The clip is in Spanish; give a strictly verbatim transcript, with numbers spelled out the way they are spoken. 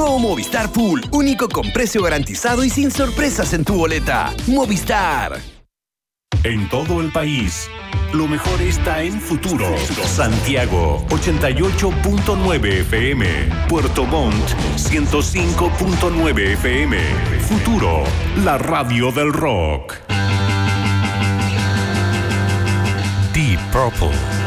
Nuevo Movistar Full, único con precio garantizado y sin sorpresas en tu boleta. Movistar. En todo el país, lo mejor está en Futuro. Santiago, ochenta y ocho punto nueve F M. Puerto Montt, ciento cinco punto nueve F M. Futuro, la radio del rock. Deep Purple.